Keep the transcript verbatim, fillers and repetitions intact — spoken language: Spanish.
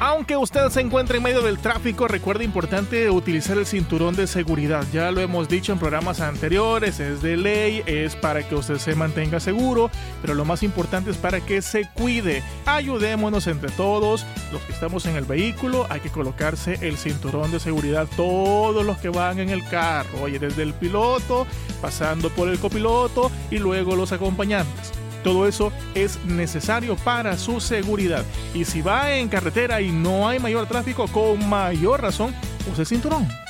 Aunque usted se encuentre en medio del tráfico, recuerde importante utilizar el cinturón de seguridad. Ya lo hemos dicho en programas anteriores, es de ley, es para que usted se mantenga seguro, pero lo más importante es para que se cuide. Ayudémonos entre todos, los que estamos en el vehículo, hay que colocarse el cinturón de seguridad, todos los que van en el carro, oye, desde el piloto, pasando por el copiloto y luego los acompañantes. Todo eso es necesario para su seguridad. Y si va en carretera y no hay mayor tráfico, con mayor razón, use el cinturón.